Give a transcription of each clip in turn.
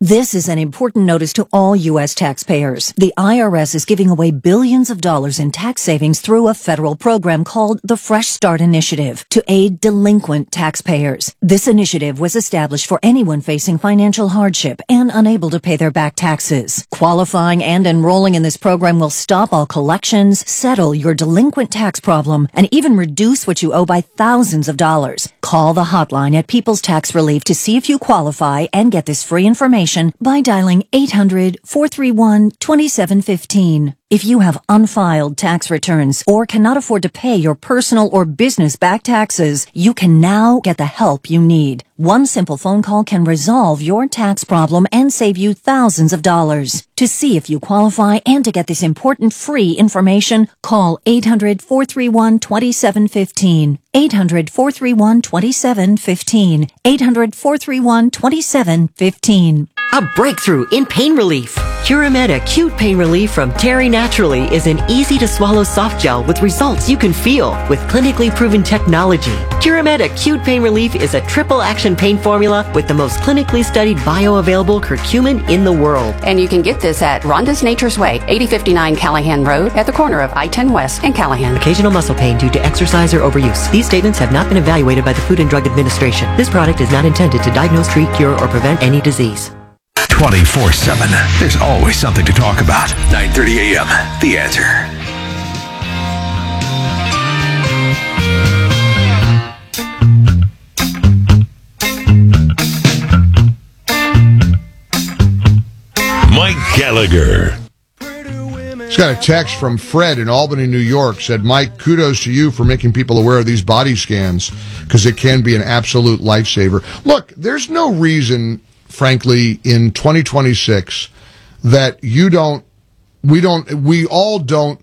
This is an important notice to all U.S. taxpayers. The IRS is giving away billions of dollars in tax savings through a federal program called the Fresh Start Initiative to aid delinquent taxpayers. This initiative was established for anyone facing financial hardship and unable to pay their back taxes. Qualifying and enrolling in this program will stop all collections, settle your delinquent tax problem, and even reduce what you owe by thousands of dollars. Call the hotline at People's Tax Relief to see if you qualify and get this free information by dialing 800-431-2715. If you have unfiled tax returns or cannot afford to pay your personal or business back taxes, you can now get the help you need. One simple phone call can resolve your tax problem and save you thousands of dollars. To see if you qualify and to get this important free information, call 800-431-2715. 800-431-2715. 800-431-2715. A breakthrough in pain relief. Curamed Acute Pain Relief from Terry Naturally is an easy-to-swallow soft gel with results you can feel with clinically proven technology. Curamed Acute Pain Relief is a triple-action pain formula with the most clinically studied bioavailable curcumin in the world. And you can get this at Rhonda's Nature's Way, 8059 Callahan Road at the corner of I-10 West and Callahan. Occasional muscle pain due to exercise or overuse. These statements have not been evaluated by the Food and Drug Administration. This product is not intended to diagnose, treat, cure, or prevent any disease. 24/7. There's always something to talk about. 9:30 a.m. The Answer. Mike Gallagher. Just got a text from Fred in Albany, New York. Said, Mike, kudos to you for making people aware of these body scans because it can be an absolute lifesaver. Look, there's no reason, frankly, in 2026 that we all don't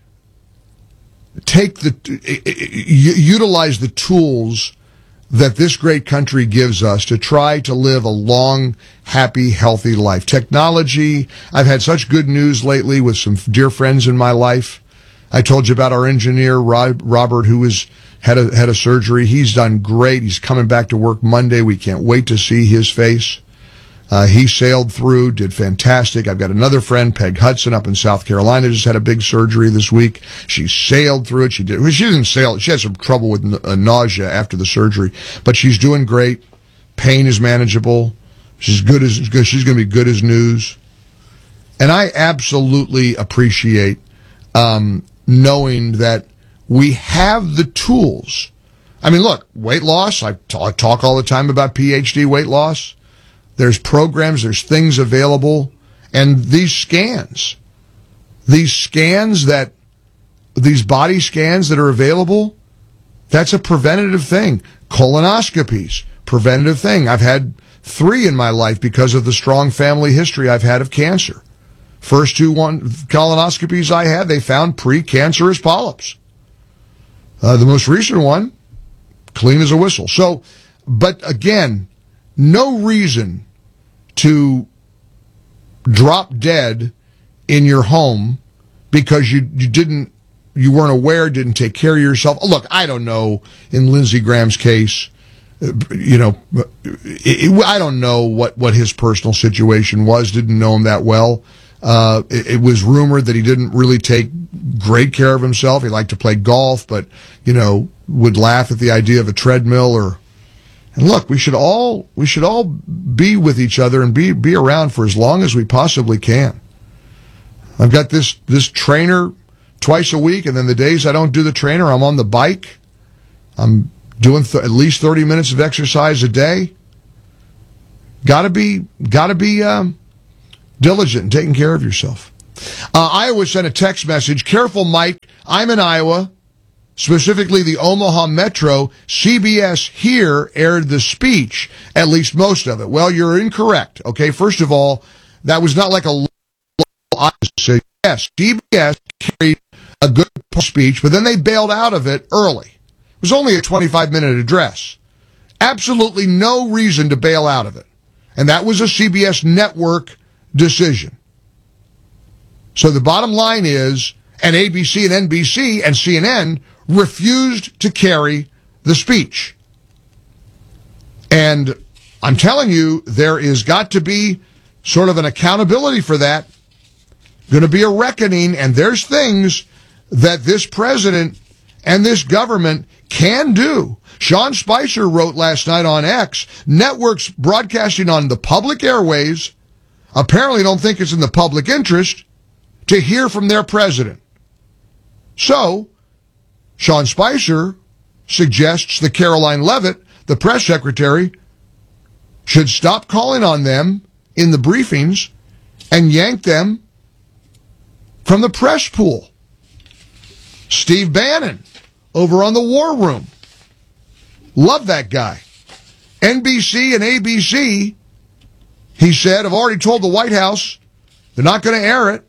utilize the tools that this great country gives us to try to live a long, happy, healthy life. Technology, I've had such good news lately with some dear friends in my life. I told you about our engineer, Robert, who had a surgery. He's done great. He's coming back to work Monday. We can't wait to see his face. He sailed through, did fantastic. I've got another friend, Peg Hudson, up in South Carolina, just had a big surgery this week. She sailed through it. She didn't sail. She had some trouble with nausea after the surgery, but she's doing great. Pain is manageable. She's going to be good as news. And I absolutely appreciate knowing that we have the tools. I mean, look, weight loss. I talk all the time about PhD weight loss. There's programs, there's things available, and these body scans that are available, that's a preventative thing. Colonoscopies, preventative thing. I've had 3 in my life because of the strong family history I've had of cancer. First 2 colonoscopies I had, they found precancerous polyps. The most recent one, clean as a whistle. So, but again, no reason to drop dead in your home because you weren't aware, didn't take care of yourself. Look, I don't know in Lindsey Graham's case, I don't know what his personal situation was, didn't know him that well. It was rumored that he didn't really take great care of himself. He liked to play golf, but, would laugh at the idea of a treadmill and look, we should all be with each other and be around for as long as we possibly can. I've got this trainer twice a week, and then the days I don't do the trainer, I'm on the bike. I'm doing at least 30 minutes of exercise a day. Gotta be diligent in taking care of yourself. Iowa sent a text message. Careful, Mike. I'm in Iowa. Specifically, the Omaha Metro. CBS here aired the speech, at least most of it. Well, you're incorrect. Okay, first of all, that was not like a say. Yes, CBS carried a good speech, but then they bailed out of it early. It was only a 25-minute address. Absolutely no reason to bail out of it. And that was a CBS network decision. So the bottom line is, and ABC and NBC and CNN refused to carry the speech. And I'm telling you, there is got to be sort of an accountability for that. Going to be a reckoning, and there's things that this president and this government can do. Sean Spicer wrote last night on X, networks broadcasting on the public airways apparently don't think it's in the public interest to hear from their president. So, Sean Spicer suggests that Caroline Leavitt, the press secretary, should stop calling on them in the briefings and yank them from the press pool. Steve Bannon, over on the War Room. Love that guy. NBC and ABC, he said, have already told the White House they're not going to air it.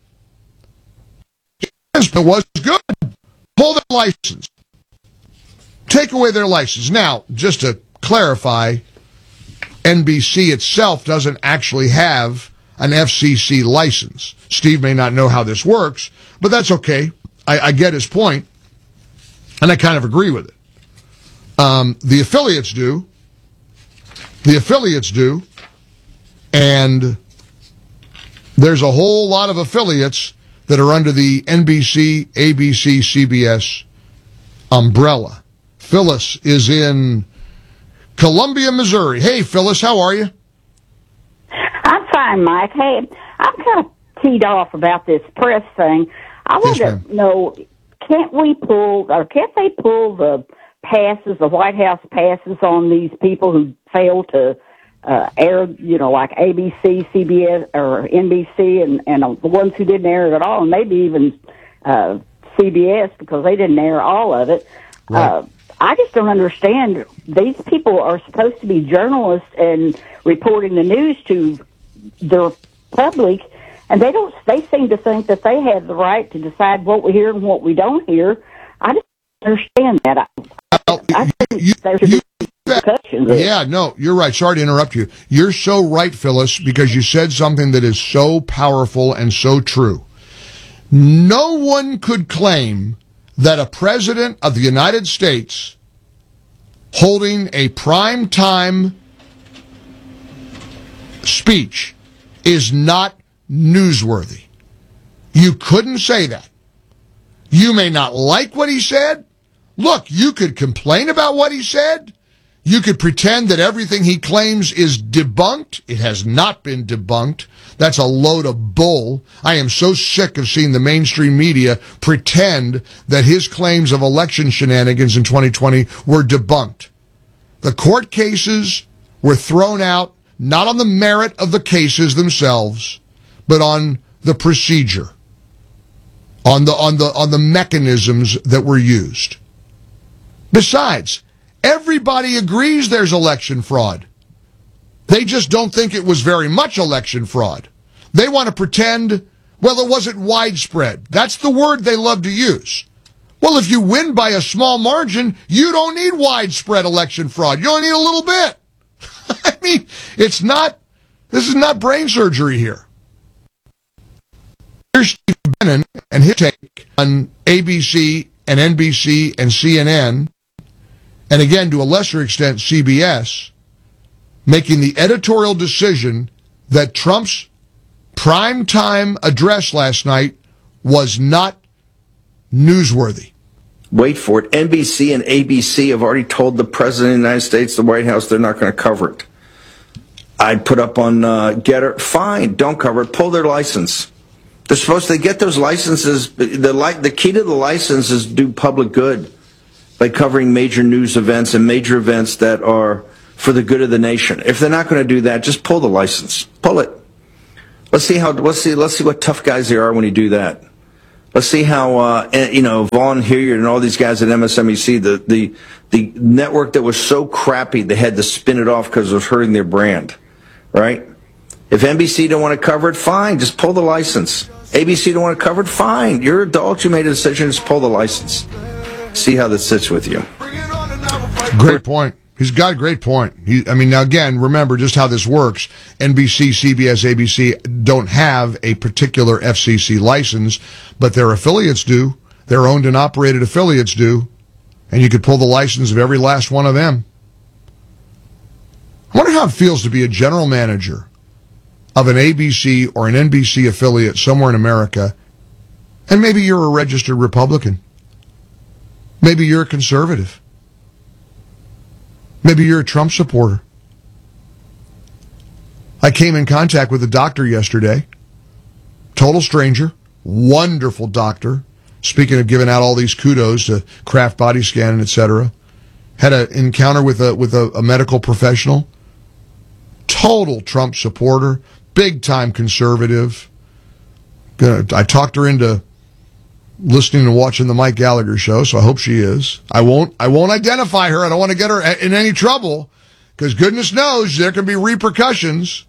It was good. Pull their license. Take away their license. Now, just to clarify, NBC itself doesn't actually have an FCC license. Steve may not know how this works, but that's okay. I get his point, and I kind of agree with it. The affiliates do. The affiliates do. And there's a whole lot of affiliates that are under the NBC, ABC, CBS umbrella. Phyllis is in Columbia, Missouri. Hey, Phyllis, how are you? I'm fine, Mike. Hey, I'm kind of teed off about this press thing. I want to know, can't they pull the passes, the White House passes on these people who fail to air, like ABC, CBS, or NBC, and the ones who didn't air it at all, and maybe even CBS, because they didn't air all of it. Right. I just don't understand. These people are supposed to be journalists and reporting the news to their public, and they seem to think that they have the right to decide what we hear and what we don't hear. I just don't understand that. I think there should be repercussions. Yeah, no, you're right. Sorry to interrupt you. You're so right, Phyllis, because you said something that is so powerful and so true. No one could claim that a president of the United States holding a prime time speech is not newsworthy. You couldn't say that. You may not like what he said. Look, you could complain about what he said. You could pretend that everything he claims is debunked. It has not been debunked. That's a load of bull. I am so sick of seeing the mainstream media pretend that his claims of election shenanigans in 2020 were debunked. The court cases were thrown out not on the merit of the cases themselves, but on the procedure, on the mechanisms that were used. Besides, everybody agrees there's election fraud. They just don't think it was very much election fraud. They want to pretend, well, it wasn't widespread. That's the word they love to use. Well, if you win by a small margin, you don't need widespread election fraud. You only need a little bit. I mean, this is not brain surgery here. Here's Steve Bannon and his take on ABC and NBC and CNN, and again, to a lesser extent, CBS, making the editorial decision that Trump's primetime address last night was not newsworthy. Wait for it. NBC and ABC have already told the President of the United States, the White House, they're not going to cover it. I'd put up on Getter, fine, don't cover it, pull their license. They're supposed to get those licenses. The key to the license is do public good by covering major news events and major events that are for the good of the nation. If they're not going to do that, just pull the license. Pull it. Let's see what tough guys they are when you do that. Let's see how Vaughn Hilliard and all these guys at MSNBC, the network that was so crappy they had to spin it off because it was hurting their brand, right? If NBC don't want to cover it, fine, just pull the license. ABC don't want to cover it, fine. You're adults, you made a decision, just pull the license. See how this sits with you. Great point. He's got a great point. Now again, remember just how this works. NBC, CBS, ABC don't have a particular FCC license, but their affiliates do. Their owned and operated affiliates do. And you could pull the license of every last one of them. I wonder how it feels to be a general manager of an ABC or an NBC affiliate somewhere in America, and maybe you're a registered Republican. Maybe you're a conservative. Maybe you're a Trump supporter. I came in contact with a doctor yesterday, total stranger, wonderful doctor. Speaking of giving out all these kudos to Kraft Body Scan, etc., had an encounter with a medical professional, total Trump supporter, big time conservative. I talked her into listening and watching the Mike Gallagher show, so I hope she is. I won't identify her. I don't want to get her in any trouble, because goodness knows there can be repercussions.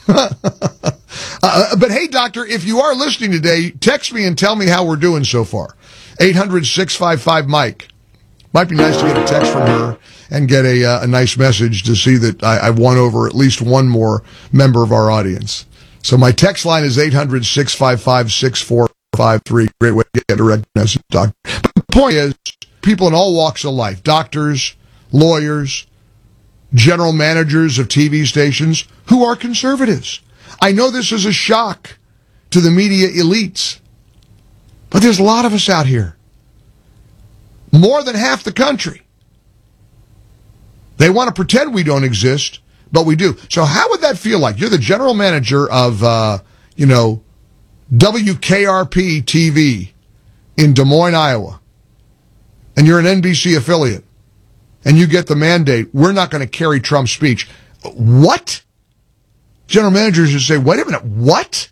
But hey, doctor, if you are listening today, text me and tell me how we're doing so far. 800-655-MIKE. Might be nice to get a text from her and get a nice message to see that I've won over at least one more member of our audience. So my text line is 800-655-6453. Great way to get a direct message, doctor. But the point is, people in all walks of life, doctors, lawyers, general managers of TV stations who are conservatives. I know this is a shock to the media elites, but there's a lot of us out here. More than half the country. They want to pretend we don't exist, but we do. So how would that feel like? You're the general manager of, WKRP TV in Des Moines, Iowa, and you're an NBC affiliate, and you get the mandate, we're not going to carry Trump's speech. What? General managers would say, wait a minute, what?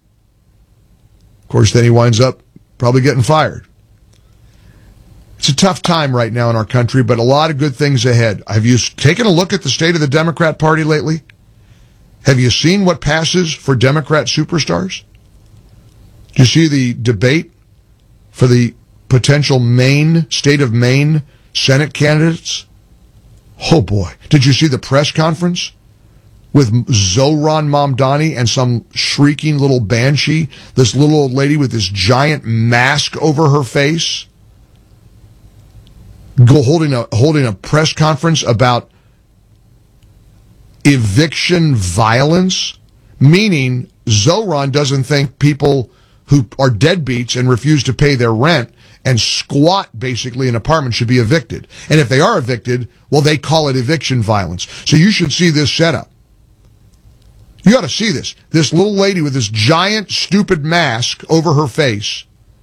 Of course, then he winds up probably getting fired. It's a tough time right now in our country, but a lot of good things ahead. Have you taken a look at the state of the Democrat Party lately? Have you seen what passes for Democrat superstars? Do you see the debate for the potential state of Maine Senate candidates? Oh boy. Did you see the press conference with Zohran Mamdani and some shrieking little banshee, this little old lady with this giant mask over her face, holding a press conference about eviction violence? Meaning Zohran doesn't think people who are deadbeats and refuse to pay their rent and squat basically in apartments should be evicted. And if they are evicted, well, they call it eviction violence. So you should see this setup. You ought to see this. This little lady with this giant, stupid mask over her face,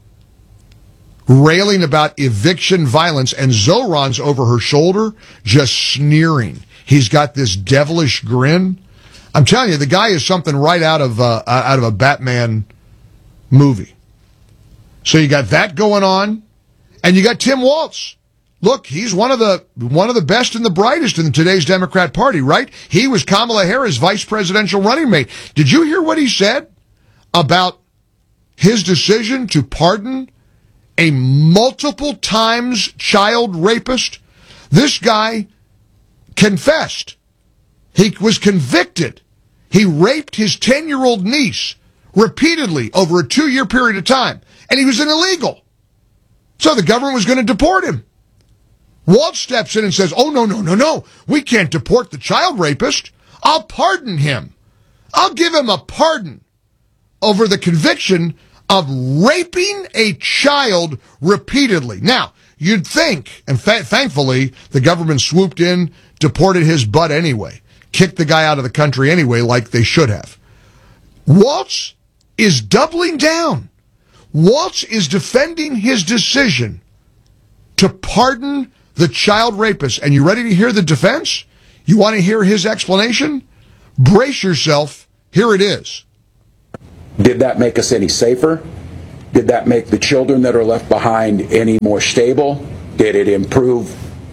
railing about eviction violence, and Zohran's over her shoulder, just sneering. He's got this devilish grin. I'm telling you, the guy is something right out of a Batman movie. So you got that going on, and you got Tim Walz. Look, he's one of the best and the brightest in today's Democrat Party, right? He was Kamala Harris' vice presidential running mate. Did you hear what he said about his decision to pardon a multiple times child rapist? This guy confessed. He was convicted. He raped his 10-year-old niece repeatedly over a 2-year period of time, and he was an illegal. So the government was going to deport him. Walz steps in and says, oh, no, we can't deport the child rapist. I'll pardon him. I'll give him a pardon over the conviction of raping a child repeatedly. Now, you'd think, and thankfully, the government swooped in, deported his butt anyway, kicked the guy out of the country anyway, like they should have. Walz is doubling down. Walz is defending his decision to pardon the child rapist. And you ready to hear the defense? You want to hear his explanation? Brace yourself. Here it is. Did that make us any safer? Did that make the children that are left behind any more stable? Did it improve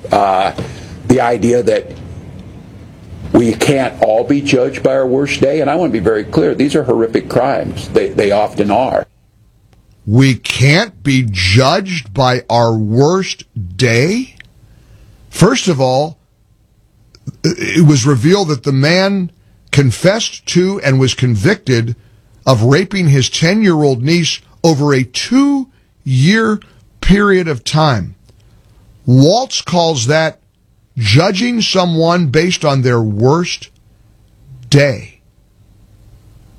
the idea that we can't all be judged by our worst day? And I want to be very clear, these are horrific crimes. They often are. We can't be judged by our worst day? First of all, it was revealed that the man confessed to and was convicted of raping his 10-year-old niece over a 2-year period of time. Walz calls that judging someone based on their worst day.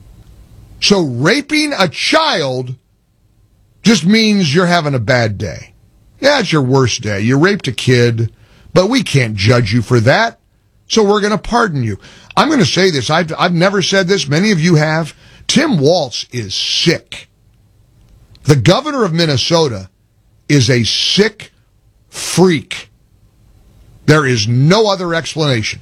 So raping a child just means you're having a bad day. Yeah, it's your worst day. You raped a kid, but we can't judge you for that. So we're going to pardon you. I'm going to say this. I've never said this. Many of you have. Tim Walz is sick. The governor of Minnesota is a sick freak. There is no other explanation.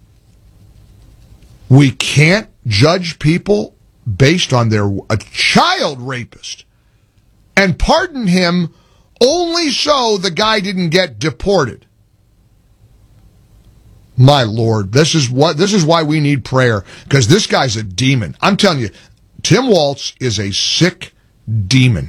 We can't judge people based on a child rapist and pardon him only so the guy didn't get deported. My Lord, this is why we need prayer, because this guy's a demon. I'm telling you, Tim Walz is a sick demon.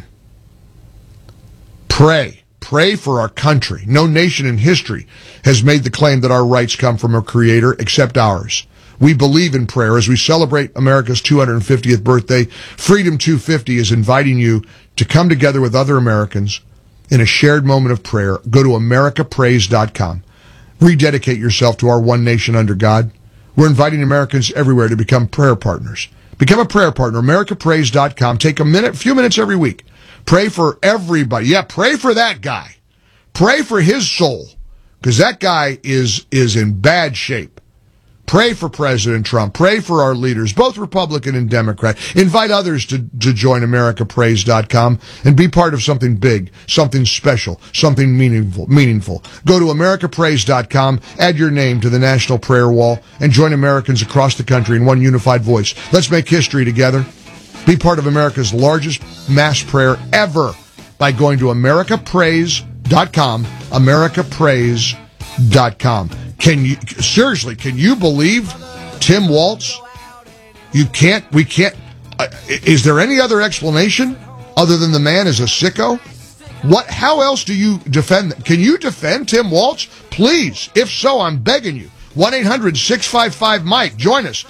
Pray for our country. No nation in history has made the claim that our rights come from a creator except ours. We believe in prayer. As we celebrate America's 250th birthday, Freedom 250 is inviting you to come together with other Americans in a shared moment of prayer. Go to americapraise.com. Rededicate yourself to our one nation under God. We're inviting Americans everywhere to become prayer partners. Become a prayer partner. americapraise.com. Take a few minutes every week. Pray for everybody. Yeah, pray for that guy. Pray for his soul, because that guy is in bad shape. Pray for President Trump. Pray for our leaders, both Republican and Democrat. Invite others to join americapraise.com and be part of something big, something special, something meaningful. Go to americapraise.com, add your name to the National Prayer Wall, and join Americans across the country in one unified voice. Let's make history together. Be part of America's largest mass prayer ever by going to americapraise.com, americapraise.com. Can you believe Tim Walz? We can't, is there any other explanation other than the man is a sicko? How else do you defend? Can you defend Tim Walz? Please. If so, I'm begging you. 1-800-655-MIKE. Join us.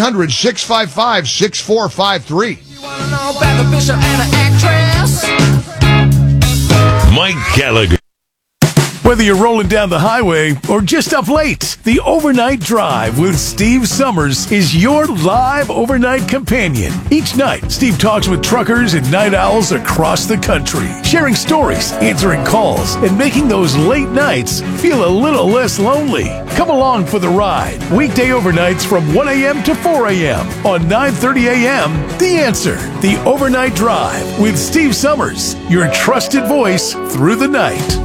800-655-6453. You want to know about the bishop and an actress? Mike Gallagher. Whether you're rolling down the highway or just up late, the Overnight Drive with Steve Summers is your live overnight companion. Each night, Steve talks with truckers and night owls across the country, sharing stories, answering calls, and making those late nights feel a little less lonely. Come along for the ride. Weekday overnights from 1 a.m. to 4 a.m. on 9:30 a.m. The Answer, the Overnight Drive with Steve Summers, your trusted voice through the night.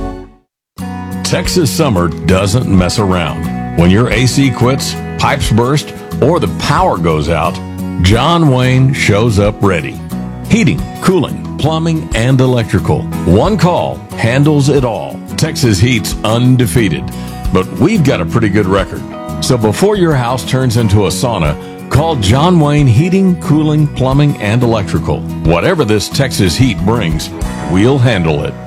Texas summer doesn't mess around. When your AC quits, pipes burst, or the power goes out, John Wayne shows up ready. Heating, cooling, plumbing, and electrical. One call handles it all. Texas Heat's undefeated, but we've got a pretty good record. So before your house turns into a sauna, call John Wayne Heating, Cooling, Plumbing, and Electrical. Whatever this Texas heat brings, we'll handle it.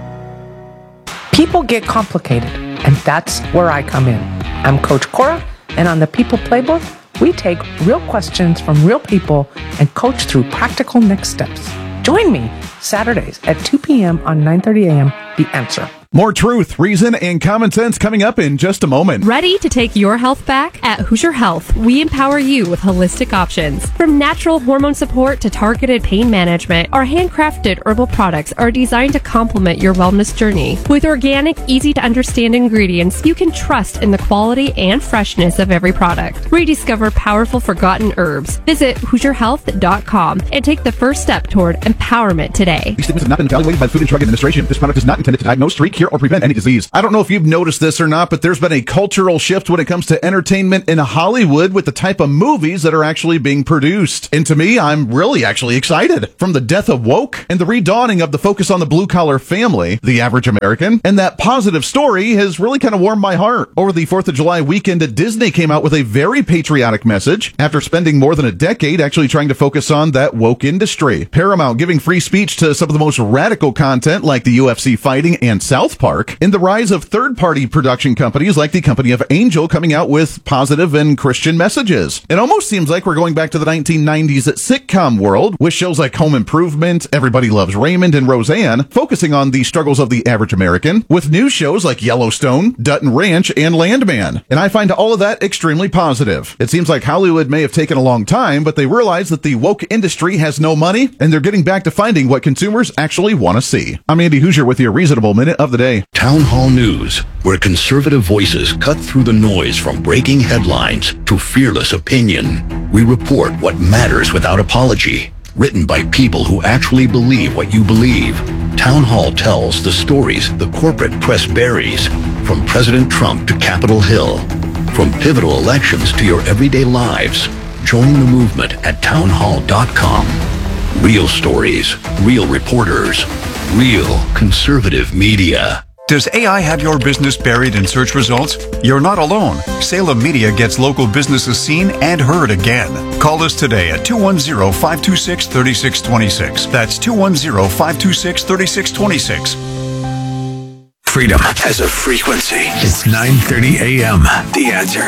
People get complicated, and that's where I come in. I'm Coach Cora, and on the People Playbook, we take real questions from real people and coach through practical next steps. Join me Saturdays at 2 p.m. on 9:30 a.m. The Answer. More truth, reason, and common sense coming up in just a moment. Ready to take your health back? At Hoosier Health, we empower you with holistic options. From natural hormone support to targeted pain management, our handcrafted herbal products are designed to complement your wellness journey. With organic, easy-to-understand ingredients, you can trust in the quality and freshness of every product. Rediscover powerful forgotten herbs. Visit HoosierHealth.com and take the first step toward empowerment today. These statements have not been evaluated by the Food and Drug Administration. This product is not intended to diagnose, treat, cure, or prevent any disease. I don't know if you've noticed this or not, but there's been a cultural shift when it comes to entertainment in Hollywood with the type of movies that are actually being produced. And to me, I'm really actually excited. From the death of woke and the redawning of the focus on the blue-collar family, the average American, and that positive story has really kind of warmed my heart. Over the 4th of July weekend, Disney came out with a very patriotic message after spending more than a decade actually trying to focus on that woke industry. Paramount giving free speech to some of the most radical content like the UFC fighting and South South Park, and the rise of third-party production companies like the company of Angel coming out with positive and Christian messages. It almost seems like we're going back to the 1990s sitcom world, with shows like Home Improvement, Everybody Loves Raymond, and Roseanne, focusing on the struggles of the average American, with new shows like Yellowstone, Dutton Ranch, and Landman. And I find all of that extremely positive. It seems like Hollywood may have taken a long time, but they realize that the woke industry has no money, and they're getting back to finding what consumers actually want to see. I'm Andy Hoosier with your Reasonable Minute of the Day. Town Hall News, where conservative voices cut through the noise from breaking headlines to fearless opinion. We report what matters without apology. Written by people who actually believe what you believe. Town Hall tells the stories the corporate press buries, from President Trump to Capitol Hill, from pivotal elections to your everyday lives. Join the movement at townhall.com. Real stories, real reporters, real conservative media. Does AI have your business buried in search results? You're not alone. Salem Media gets local businesses seen and heard again. Call us today at 210-526-3626. That's 210-526-3626. Freedom has a frequency. It's 9:30 a.m. The Answer.